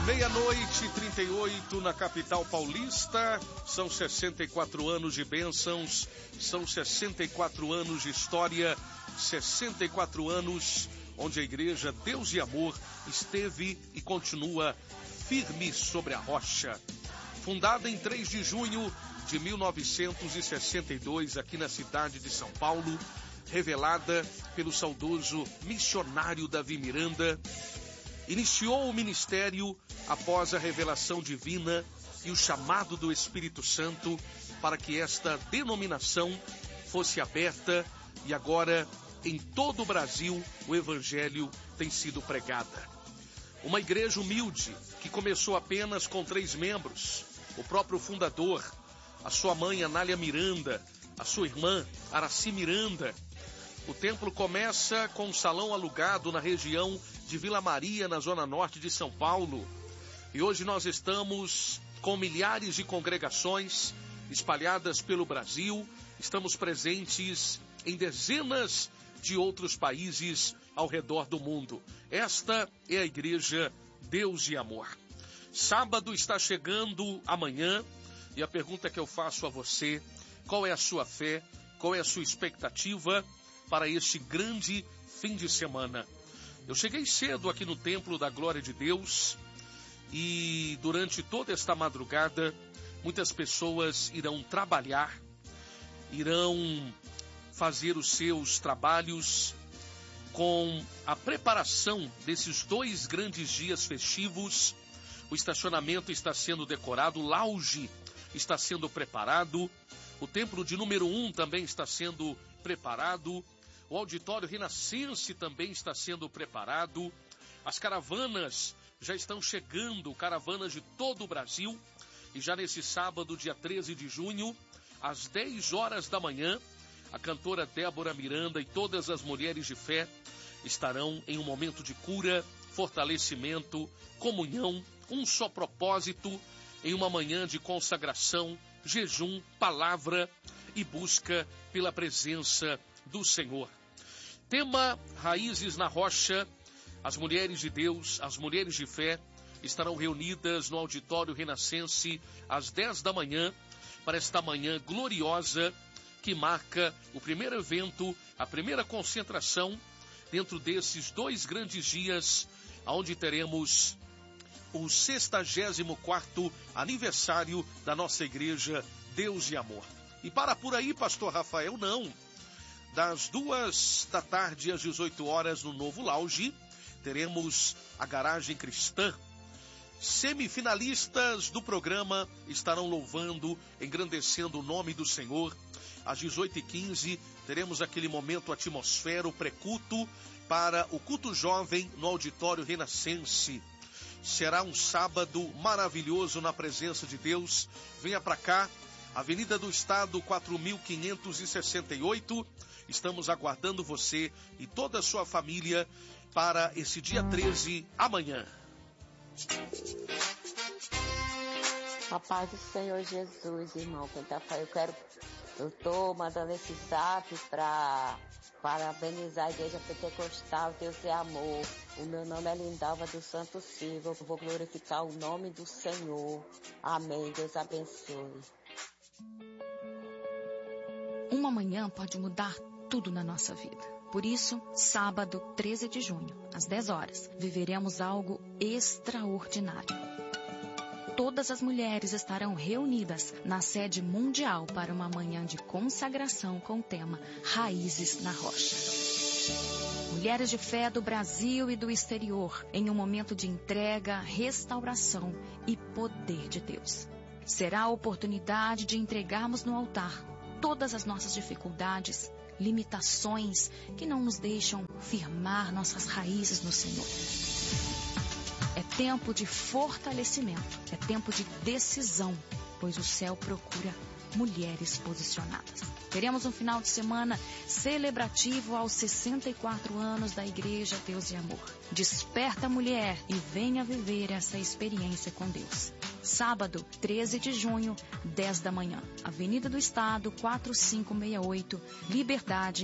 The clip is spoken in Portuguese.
Meia-noite 38 na capital paulista. São 64 anos de bênçãos, são 64 anos de história, 64 anos onde a igreja Deus e Amor esteve e continua firme sobre a rocha. Fundada em 3 de junho de 1962 aqui na cidade de São Paulo, revelada pelo saudoso missionário Davi Miranda, iniciou o ministério após a revelação divina e o chamado do Espírito Santo para que esta denominação fosse aberta, e agora em todo o Brasil o evangelho tem sido pregada. Uma igreja humilde que começou apenas com 3 membros, o próprio fundador, a sua mãe Anália Miranda, a sua irmã Araci Miranda. O templo começa com um salão alugado na região de Vila Maria, na zona norte de São Paulo. E hoje nós estamos com milhares de congregações espalhadas pelo Brasil. Estamos presentes em dezenas de outros países ao redor do mundo. Esta é a Igreja Deus e Amor. Sábado está chegando amanhã, e a pergunta que eu faço a você: qual é a sua fé, qual é a sua expectativa para este grande fim de semana? Eu cheguei cedo aqui no Templo da Glória de Deus, e durante toda esta madrugada, muitas pessoas irão trabalhar, irão fazer os seus trabalhos com a preparação desses 2 grandes dias festivos. O estacionamento está sendo decorado, o lounge está sendo preparado, o templo de número 1 também está sendo preparado, o auditório Renascense também está sendo preparado, as caravanas já estão chegando, caravanas de todo o Brasil, e já nesse sábado, dia 13 de junho, às 10 horas da manhã, a cantora Débora Miranda e todas as mulheres de fé estarão em um momento de cura, fortalecimento, comunhão, um só propósito, em uma manhã de consagração, jejum, palavra e busca pela presença do Senhor. Tema Raízes na Rocha. As mulheres de Deus, as mulheres de fé, estarão reunidas no auditório Renascense às 10 da manhã, para esta manhã gloriosa que marca o primeiro evento, a primeira concentração dentro desses 2 grandes dias, onde teremos o 64º aniversário da nossa igreja Deus e Amor. E para por aí, pastor Rafael, não. Das 2 da tarde às 18 horas no novo lounge, teremos a Garagem Cristã. Semifinalistas do programa estarão louvando, engrandecendo o nome do Senhor. Às 18h15, teremos aquele momento atmosfera, o pré-culto, para o culto jovem no auditório Renascense. Será um sábado maravilhoso na presença de Deus. Venha para cá, Avenida do Estado 4568. Estamos aguardando você e toda a sua família para esse dia 13, amanhã. A paz do Senhor Jesus, irmão. Eu tô mandando esse zap para parabenizar a Igreja Pentecostal Deus e Amor. O meu nome é Lindalva do Santo Silva. Eu vou glorificar o nome do Senhor. Amém. Deus abençoe. Uma manhã pode mudar tudo na nossa vida. Por isso, sábado 13 de junho, às 10 horas, viveremos algo extraordinário. Todas as mulheres estarão reunidas na sede mundial para uma manhã de consagração com o tema Raízes na Rocha. Mulheres de fé do Brasil e do exterior, em um momento de entrega, restauração e poder de Deus. Será a oportunidade de entregarmos no altar todas as nossas dificuldades, limitações que não nos deixam firmar nossas raízes no Senhor. É tempo de fortalecimento, é tempo de decisão, pois o céu procura mulheres posicionadas. Teremos um final de semana celebrativo aos 64 anos da Igreja Deus e Amor. Desperta, mulher, e venha viver essa experiência com Deus. Sábado, 13 de junho, 10 da manhã. Avenida do Estado, 4568, Liberdade,